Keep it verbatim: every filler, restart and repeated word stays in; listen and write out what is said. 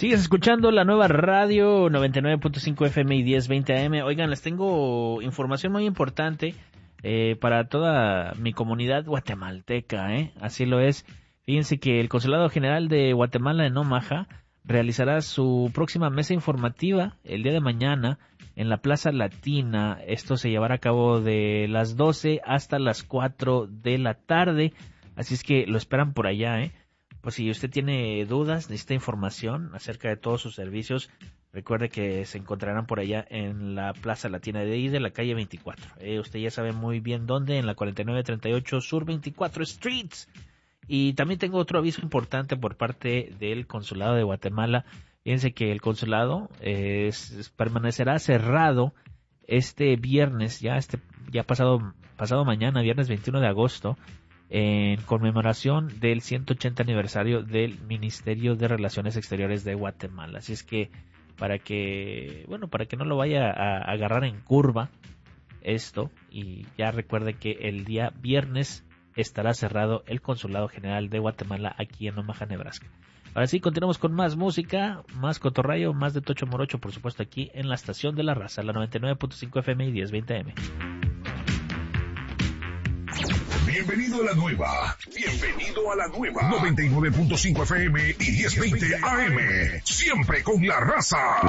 Sigues escuchando la nueva radio noventa y nueve punto cinco F M y diez veinte A M. Oigan, les tengo información muy importante eh, para toda mi comunidad guatemalteca, ¿eh? Así lo es. Fíjense que el Consulado General de Guatemala en Omaha realizará su próxima mesa informativa el día de mañana en la Plaza Latina. Esto se llevará a cabo de las doce hasta las cuatro de la tarde. Así es que lo esperan por allá, ¿eh? Pues si usted tiene dudas, necesita información acerca de todos sus servicios, recuerde que se encontrarán por allá en la Plaza Latina de ahí de la calle veinticuatro. Eh, usted ya sabe muy bien dónde, en la cuarenta y nueve treinta y ocho Sur veinticuatro Streets. Y también tengo otro aviso importante por parte del Consulado de Guatemala. Fíjense que el consulado eh, es, permanecerá cerrado este viernes, ya este ya pasado pasado mañana, viernes veintiuno de agosto, en conmemoración del ciento ochenta aniversario del Ministerio de Relaciones Exteriores de Guatemala. Así es que para que, bueno, para que no lo vaya a agarrar en curva esto, y ya recuerde que el día viernes estará cerrado el Consulado General de Guatemala aquí en Omaha, Nebraska. Ahora sí, continuamos con más música, más cotorrayo, más de Tocho Morocho, por supuesto, aquí en la Estación de la Raza, la noventa y nueve punto cinco F M y diez veinte A M. Bienvenido a la nueva. Bienvenido a la nueva. noventa y nueve punto cinco F M y diez veinte A M. Siempre con la raza.